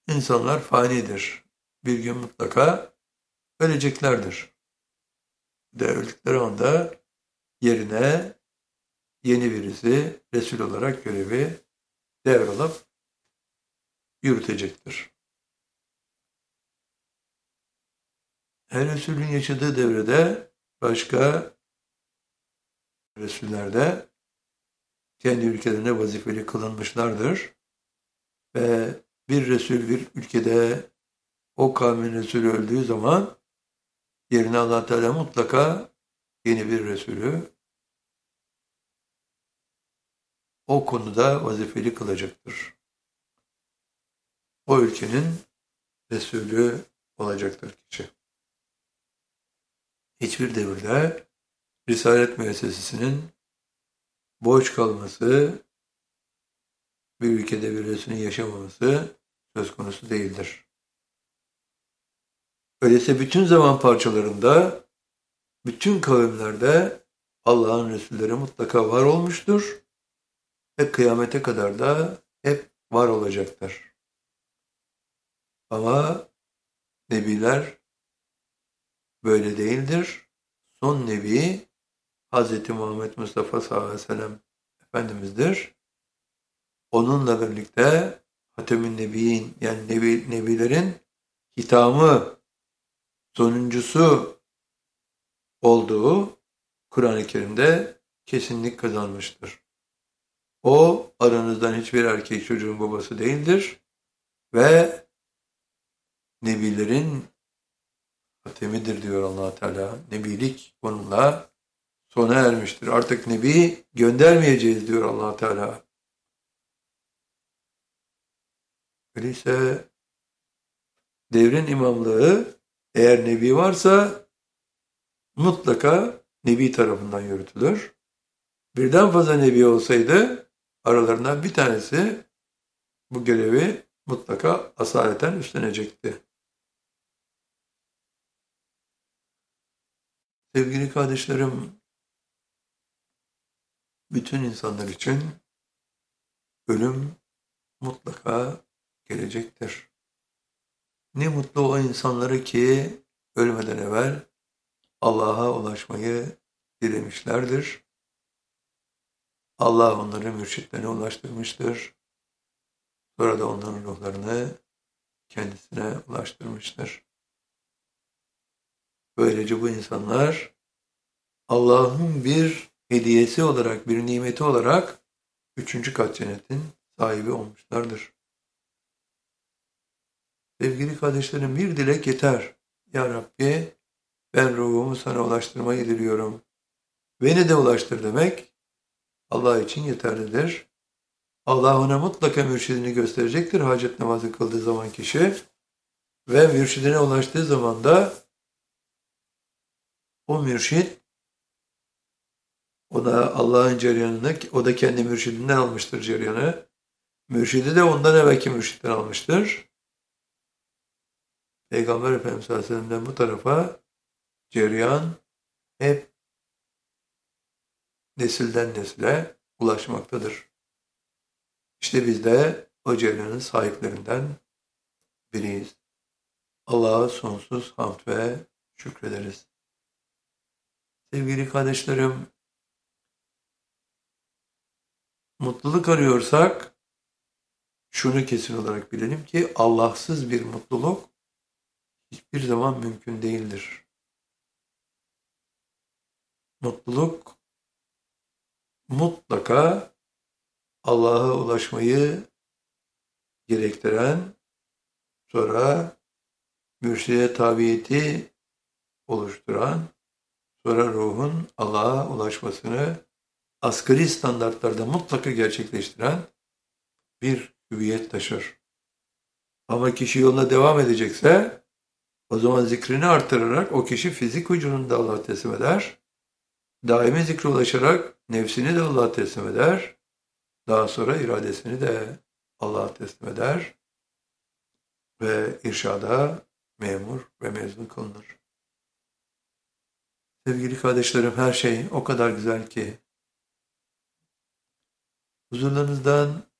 İnsanlar fanidir. Bir gün mutlaka öleceklerdir. De öldükleri anda yerine yeni birisi Resul olarak görevi devralıp yürütecektir. Her Resulün yaşadığı devrede başka Resuller de kendi ülkelerine vazifeli kılınmışlardır. Ve bir Resul bir ülkede o kavmin Resulü öldüğü zaman yerine Allah Teala mutlaka yeni bir Resulü o konuda vazifeli kılacaktır. O ülkenin Resulü olacaktır kişi. Hiçbir devirde Risalet müessesesinin boş kalması, bir ülkede bir Resulün yaşamaması söz konusu değildir. Öyleyse bütün zaman parçalarında, bütün kavimlerde Allah'ın Resulleri mutlaka var olmuştur ve kıyamete kadar da hep var olacaktır. Ama Nebiler böyle değildir. Son Nebi Hz. Muhammed Mustafa sallallahu aleyhi ve sellem Efendimiz'dir. Onunla birlikte Hatemün Nebiyin yani Nebilerin hitamı sonuncusu olduğu Kur'an-ı Kerim'de kesinlik kazanmıştır. O aranızdan hiçbir erkek çocuğun babası değildir ve Nebilerin hatemidir diyor Allah Teala. Nebilik onunla sona ermiştir. Artık Nebi göndermeyeceğiz diyor Allah Teala. Öyleyse devrin imamlığı eğer Nebi varsa mutlaka Nebi tarafından yürütülür. Birden fazla Nebi olsaydı aralarından bir tanesi bu görevi mutlaka asaleten üstlenecekti. Sevgili kardeşlerim, bütün insanlar için ölüm mutlaka gelecektir. Ne mutlu o insanları ki ölmeden evvel Allah'a ulaşmayı dilemişlerdir. Allah onları mürşitlerine ulaştırmıştır. Sonra da onların ruhlarını kendisine ulaştırmıştır. Böylece bu insanlar Allah'ın bir hediyesi olarak, bir nimeti olarak 3. kat cennetin sahibi olmuşlardır. Sevgili kardeşlerim bir dilek yeter. Ya Rabbi ben ruhumu sana ulaştırmayı diliyorum. Beni de ulaştır demek Allah için yeterlidir. Allah ona mutlaka mürşidini gösterecektir hacet namazı kıldığı zaman kişi. Ve mürşidine ulaştığı zaman da o mürşid ona Allah'ın cereyanını, o da kendi mürşidinden almıştır cereyanı. Mürşidi de ondan evvelki mürşitten almıştır. Peygamber Efendimiz sallallahu aleyhi ve sellem'den bu tarafa cereyan hep nesilden nesile ulaşmaktadır. İşte biz de o cereyanın sahiplerinden biriyiz. Allah'a sonsuz hamd ve şükrederiz. Sevgili kardeşlerim, mutluluk arıyorsak şunu kesin olarak bilelim ki Allahsız bir mutluluk hiçbir zaman mümkün değildir. Mutluluk mutlaka Allah'a ulaşmayı gerektiren, sonra mürşide tabiyeti oluşturan, sonra ruhun Allah'a ulaşmasını asgari standartlarda mutlaka gerçekleştiren bir hüviyet taşır. Ama kişi yoluna devam edecekse o zaman zikrini artırarak o kişi fizik vücudunu da Allah'a teslim eder. Daimi zikre ulaşarak nefsini de Allah'a teslim eder. Daha sonra iradesini de Allah'a teslim eder. Ve irşada memur ve mezun kılınır. Sevgili kardeşlerim her şey o kadar güzel ki huzurlarınızdan